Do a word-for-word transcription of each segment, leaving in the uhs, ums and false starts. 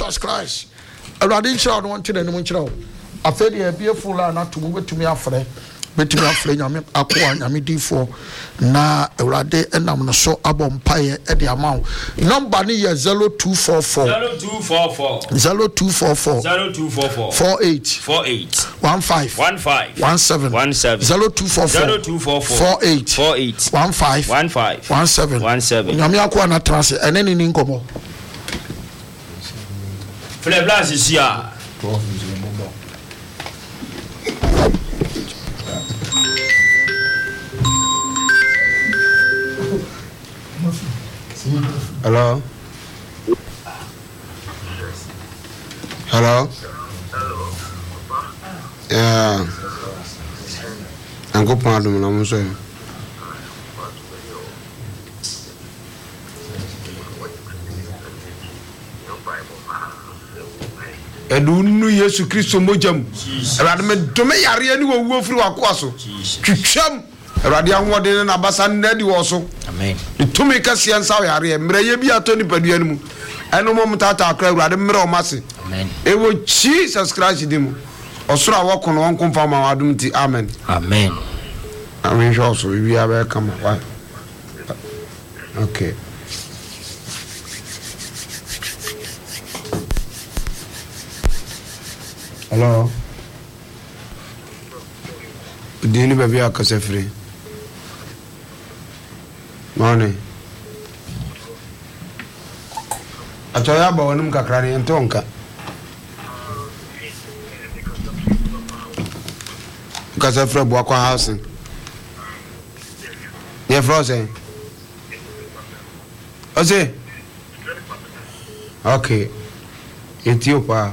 Jesus Christ. Awurade nkyira no wonte nanim nkyira wo. Afa de ebie full na to mu betumi afre. Betumi afre nyame akoa nyame difo na awurade enam no so abompaye e de amaw. Number ni ye zero two four four zero two four four zero two four four zero two four four four eight four eight one five one five one seven one seven zero two four four zero two four four four eight four eight one five one five one seven one seven. Nyame akoa na trance ene ni ni nkomo. Frère Blas ici à Hello. Hello. Yeah. Uncle Pardon, I'm sorry. Edunu Yesu Kristo mojam. Erade me dome yare ani wo wo firi wakoa so. Twitwam. Erade anwode na abasa na di wo so. Amen. Itumi kase ansa yare mreye bi atoni padua mu. Eno mo mtata akra erade mre o mase. Amen. Ewo Jesus Christ dimu. Osura wo kono won komfa ma wadum ti amen. Amen. Amen sure so we are come. Why? Okay. Hello. Dini baby akase free. Morning. Atoya ba wonum kakra ne ntonka. Kase free bo akwa housing. Ye frozen. Ose. Okay. Ethiopia.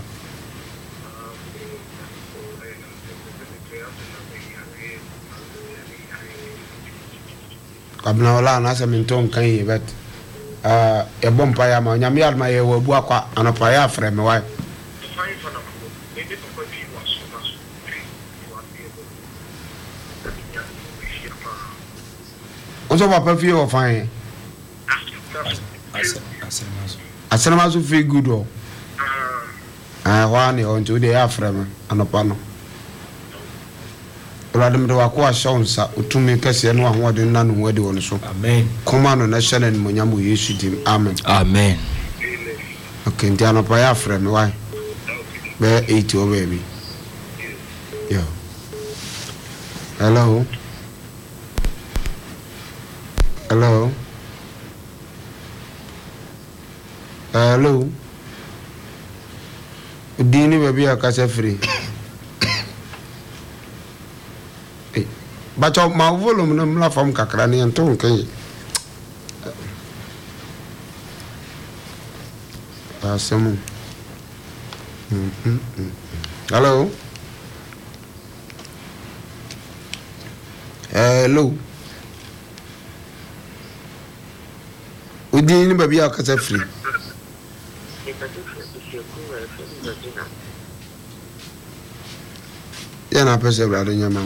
Kabna wala na se minton kan yi bet ah e bom pa ya ma nyame yar ma ye wo bu akwa anopa ya frɛ me wai Oso papa fi o fine asema so fi good o ah wa ne on to de ya frɛ me anopa no Radem de wakwa shonsa utumi kase no ahode na no wade won so Amen. Koma no na hyele no monyam Yesu dim amen. Amen. Okay, ndiano pa ya frɛ me why be eight o baby. Yo. Hello. Hello. Hello. Dini baby akase free. But my volume no mla fam kakra ne nton kan asemu hello hello Udini baby akasa free yana pese brado nyama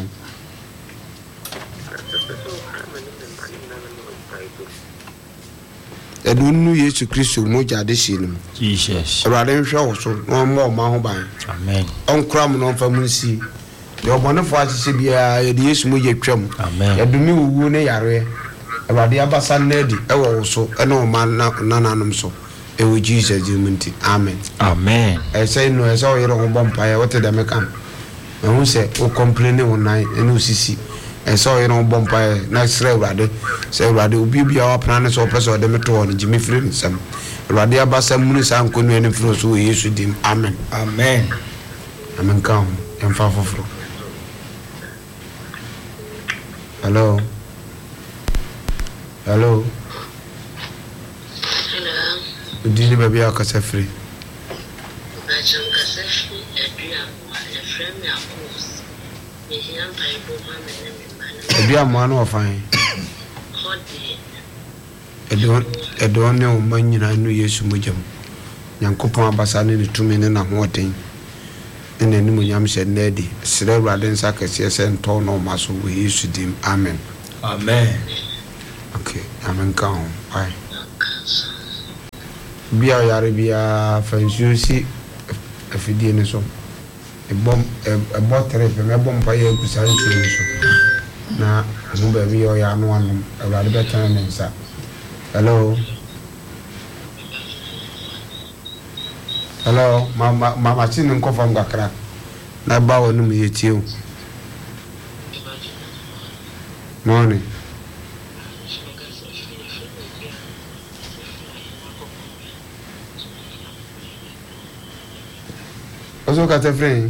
Edunu Yesu Kristo moja de shinum Jesus. Erade nhwe wo so no mo ma ho ban Amen. Onkram no mfa munsi de obonefo ahye bia ye de Yesu moja twam Amen. Edumi wuwu ne yare Erade abasa nadi ewo wo so ene o ma nananum so ewo Jesus jimunti amen. Amen. I say no esa o yero ho bompa ya wote de mekam e hu se o complain won nan ene osisi esa o yero ho bompa na sre Erade se Erade obi bia wa plan so person de meto on jimi free nsam Erade abasa munu sa nkonu ene free so Yesu dim amen. Amen. Amen come em fa foforo. Hello. Hello. Hello. Dini baby akasa free. Bacham kasa free edua a friend me akos. Me hian Bible ma me me Edua mo na ofan. Kodi. Edon edon ne o manyina no Yesu mojam. Nyankopon abasa ne tumi ne na hoden. Ene ni munyam hye nedi. Sire Awurade nsa kase se nto no maso wo Yesu dim amen. Amen. Okay, amen come. Bye. bia yare bia fansuosi afidie ne so e bom e botre pe me bom pa ye kusa nsuo so na mo ba bi yo ya no anom awade betan ne nsa hello hello mama mama chin nko fam gakra na ba wonu me yetio morning Oso kata friend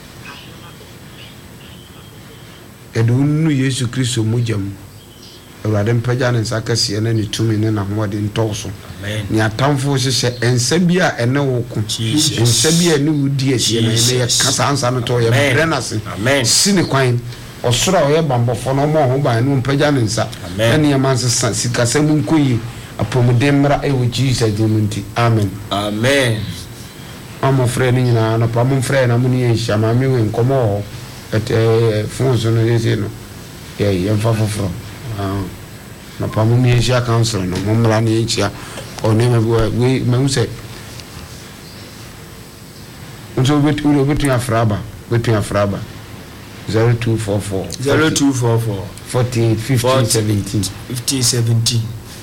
edunu Yesu Kristo mujam awurade mpaja ne sakase na ne tumi ne na hode ntɔso amen ni atamfo hyehyɛ ensa bi a ene wo ko ensa bi a ne wudi asie na ne kasa ansa no to ye brenase amen sine kwan osoro o ye bambofo no mo ho ban no mpaja ne nsa na ne yamansa sikasa mu nkoyi apomuden mra e wo Jesus dimunti amen amen Amo frère ni na na pa mon frère na mo ni enhia mi we nkomo et eh fonso no yesi no eh yem fa foforo ah na pa mo ni enhia council no mo mra ni enhia o ne me we me use unso betu ro betu afraba betu afraba zero two four four zero two four four forty fifteen seventeen fifteen seventeen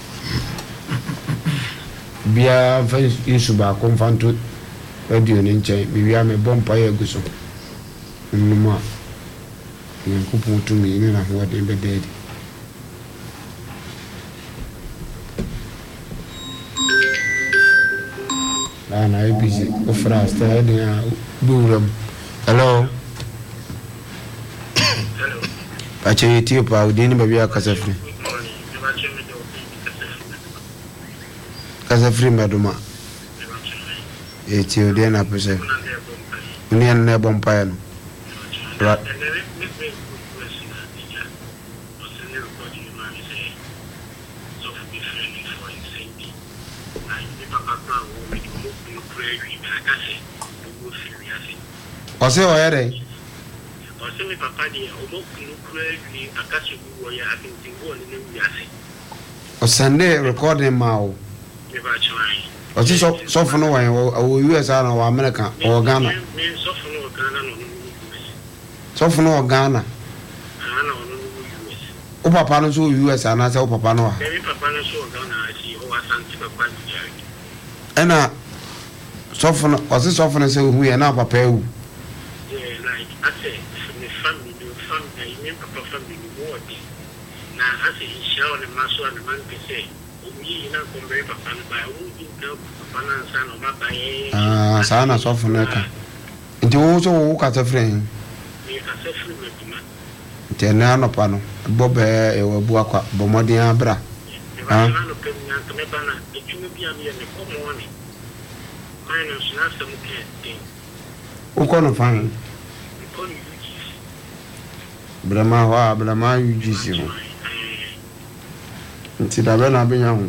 bia fa Yesu ba konfanto radio ni nche biya me bompa ya guso nnuma yankupu tumi ni na ho de bededi na na ibisi ofra sta de ya buram hello hello ache yiti pa udini babi akasafri kasafri maduma eti odi na pese ni en ne bom pa no ra ose o yere ose mi papa dia o mo kunu kura wi akase bu wo ya afinti wo ni ne wiase o sande recording ma o me ba chai Osi so so for no one o U S A na o America o Ghana. Me so for no Ghana no no. So for no Ghana. Ah no no U S. O papa no so U S A na say o papa no. Me papa no so Ghana si o Asante papa ni jari. Ena so for no osi so for no say hu ye na papa ewu. Yeah like I say me family do family me papa family more dey. Na I say inshallah the maso and man be say o na kombe papa no ba o ah sana so funeka nti wo so wo ka tafren ni ka tafren metuma nti na no pa no bobe e wo bu akwa bomodin abra ah na no kenya to me bana etumi bia me ne komo ni minus na so mu ke o ko no fan ko ni brama wa brama U G C ho nti da be na benya ho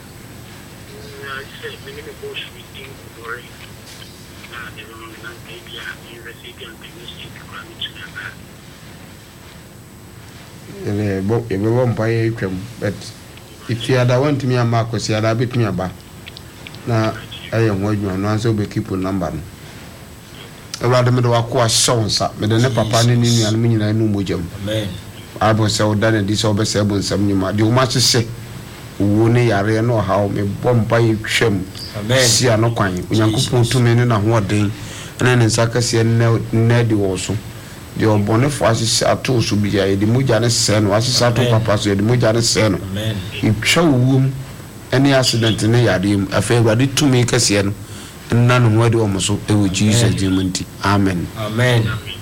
ele bo e be bo mpa ye twam but if you ada want me ama ko si ada bit me aba na aye ho adwuma no anso be keep number no ewade me do akwa shonsa me de ne papa ne ni nua no nyina no mojam amen abo se oda ne di so be se bo nsam nyuma de o ma hye wo ne yare no hawo me bo mpa ye twam amen si ano kwan onyankopon tumi ne na ho oden ene ne nsaka se ne ne di wo so de obone fo asisi ato so bia e de moja ne se no asisi ato papa so e de moja ne se no amen itwa wum any accident ne yade im afa awade tumi kase no nna no ho de o so e wo Jesus dimunti amen amen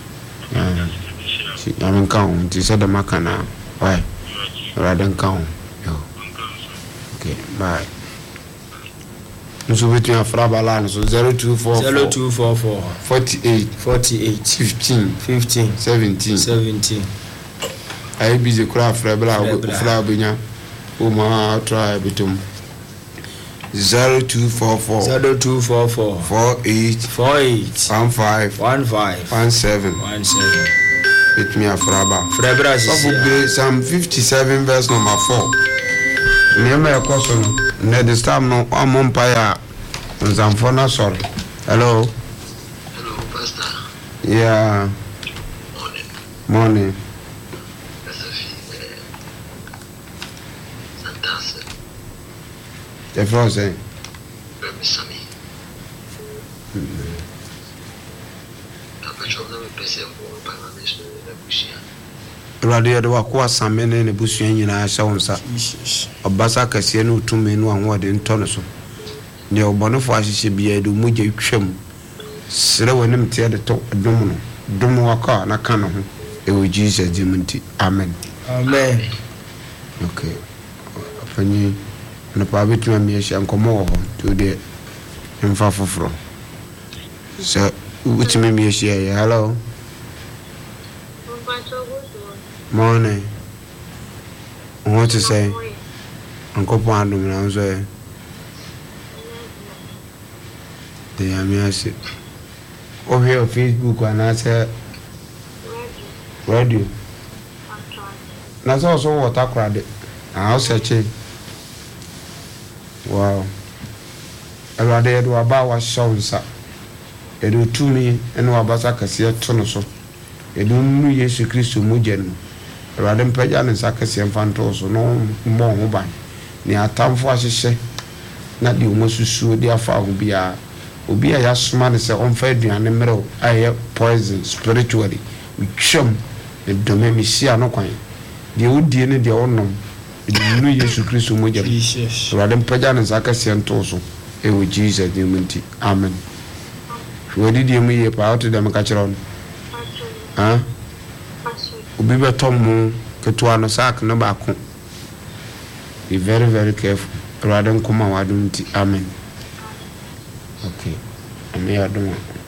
si amen kan ti se de makana why awade kan yo okay bye Nous mettons un frappe à l'âne sur zero two four four forty-eight forty-eight fifteen fifteen seventeen seventeen I be the craft frabla frabnya o ma try bitum zero two four four zero two four four forty-eight forty-eight fifteen fifteen seventeen seventeen It me a fraba frabra so Psalm fifty-seven verse number four Nehemiah question na this time no amon pa ya Zamfona sorry. Hello. Hello, Pastor. Yeah. Morning. Morning. Fantastic. The first thing. Very sunny. I'm not sure that we say for Parliament in the bush. Radio de Wakwa Samene ne busua nyina ahyɛ wo nsa. Ɔbasa kɛseɛ no tumi no anwode ntɔ so. Ne ɔbɔnefo ahyehyɛ bia de mugye twam. Sere w'anim tie de to dom no. Dom waka na ka no ho. Ewo Jesus dimunti. Amen. Amen. Okay. Afanyi na pa betuma mi ahyia nkɔmɔ wɔ hɔ. To de mfa foforo. So wutumi mi ahyia ya. Hello. Morning. What to say? Uncle Pandum, I was there. They are me. I said, over here on Facebook, and I said, radio. That's also what I cried. I'll search it. Wow. I rather do about what sounds up. They do to me, and no about I can see a ton of so. They don't know Jesus Christ Mujan. Radem peja ne sakese mfanto so no mbɔ ho ban ne atamfo ahyehye na de o masusuo de afa ho bia obi a yasoma ne sɛ ɔmfa aduane mmerɛ ayɛ poison spiritually twam ne dome misia no kwan de odie ne de onom de nu Yesu Kristo mo jam radem peja ne sakese nto so e wo Jesus de munti amen wodi de mu ye pa out dem ka kyerɛ on ah Ubi be tomu ketua no sak no baako. Be very very careful. Rather than come out nti amen. Okay. Ame adom.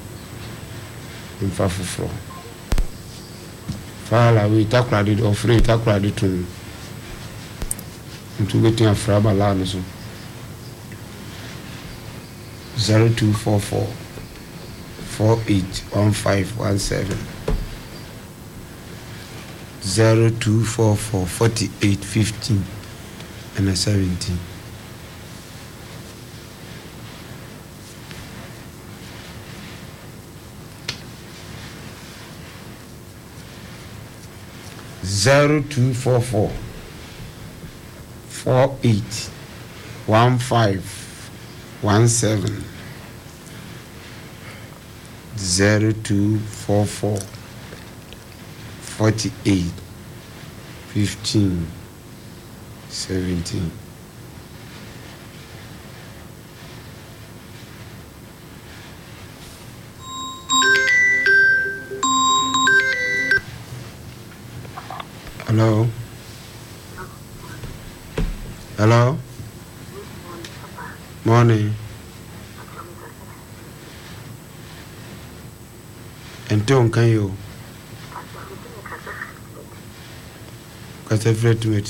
Mfa foforo. Fala we takra di ofre takra di tun. Ntu betin afra bala no so. zero two four four four eight one five one seven Zero two four four forty eight fifteen and a seventeen. Zero two four four four eight one five one seven zero two four four forty-eight, fifteen, seventeen. Hello? Hello? Morning. Então, can you? Kasa fret mate.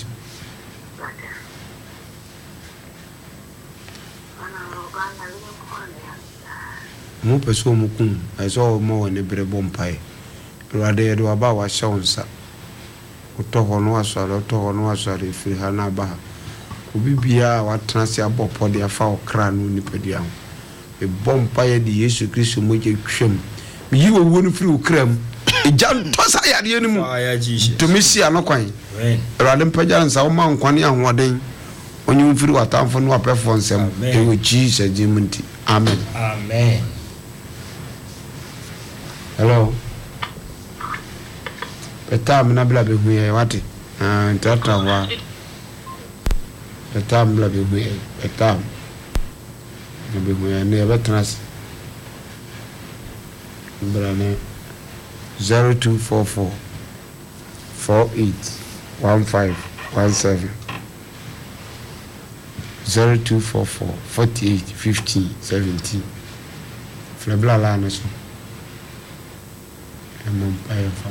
Mo peso mo kun, I saw mo ne bre bompai. Rade do aba wa shonsa. Uto hono asaro, to hono asaro fi hana ba. Obi bia wa transi abopo de afa okra no nipadia. E bompai de Yesu Kristo mo je twam. Yi wo wonu firi okram. E jan tosa yade ni mu. Aya Jesus. To misi anokwan. Amen. Radem peja nsa o ma nkwane ahoden. Onye mfiri watamfo no apefo nsem. E wo Jesus dimunti. Amen. Amen. Hello. Petam na bla be huye wati. Ah ntata wa. Petam bla be huye. Petam. Na be huye ne betras. Brane zero two four four four eight one five one seven zero two four four forty eight fifteen seventeen. Flebla la no so. Emom paye fam.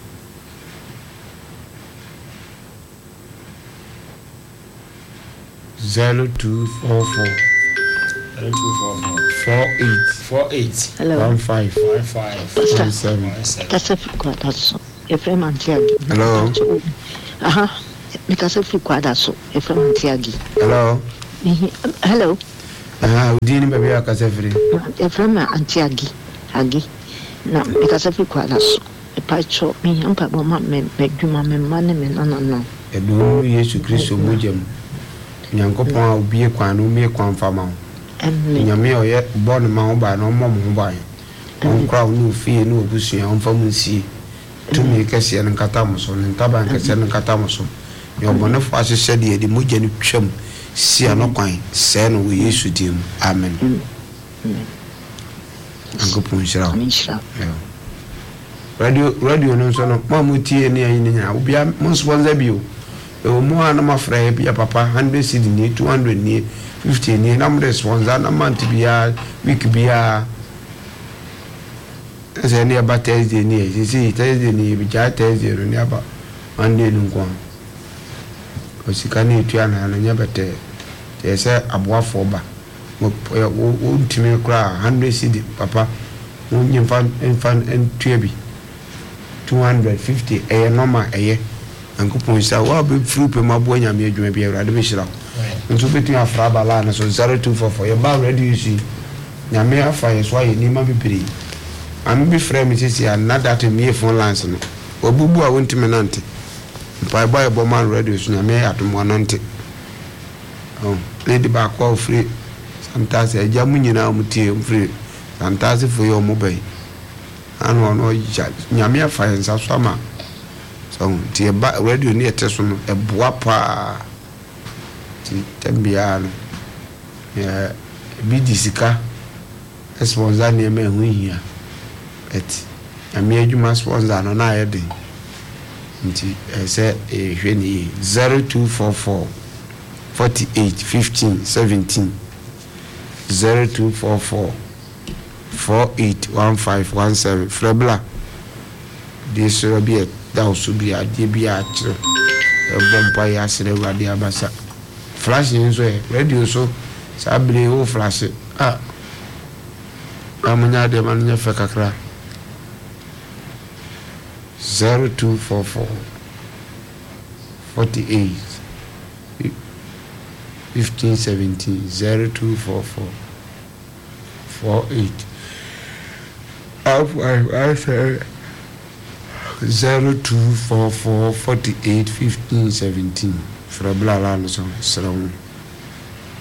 zero two four four Zero two four four four eight four eight Hello. one five one five one seven. one seven. Kasa fikwada so. Efrem Antiagi. Hello. Aha. Kasa fikwada so. Efrem Antiagi. Hello. Hello. ah udini baby akasa free e frame anti agi agi na because fi kwala so e pa cho mi ampa bo ma me bedwuma me ma ne me nana no e do Yesu Kristo mujam nyankopon a obie kwan no mi kwan fama amen nyame oye bon ma ba no mo mo ba on kwa no fie no obusu ya on famu nsi tumi kese en kata mo so ne taban kese en kata mo so yo bone fo ahye de de mujja ni twam si anokwan se no Yesu dim amen amen ankopon shira amen shira radio radio no so no ma mutie ni ayi ni nya obia mo sponsor bio e o mo ana ma fra bia papa one hundred cedi ni two hundred ni fifty ni na mo sponsor na month bia week bia ese ni aba Thursday ni e si Thursday ni bi ja Thursday ni aba Monday nu kwa o sika ni tu ana na nya bete te se aboafo ba mo o ntimi kra one hundred cedi papa mo nyimfa enfan entuabi two hundred fifty eh normal eh ankopon sa wa be free pe mabo nyame adwuma bi awrade be hira nso betu afra bala na so zero two four four ye ba ready isi nyame afa ye so aye ni ma bibiri am bi frame sisi another to me phone lines no obubu a wonti menante mpa boy bo man ready so nyame atomo nante oh lady ba kwa free sometimes e jamu nyina mutie free sometimes for your mobile anu ono ja nyame afa ye nsa so ama so tie ba radio ni eteso no eboa pa ti tembia no ya bi disika sponsor ni me hu hia et nyame adwuma sponsor no na ayede nti ese ehwe ni zero two four four forty-eight fifteen seventeen zero two four four four eight one five one seven Frebla this will be a also be a D B A chiro e bompa ya sere wade abasa flash ni so e radio so sabre o flash ah amanya de man nya fe kakra zero two four four forty-eight fifteen seventeen zero two four four four eight I say zero two four four forty eight fifteen seventeen for a blah so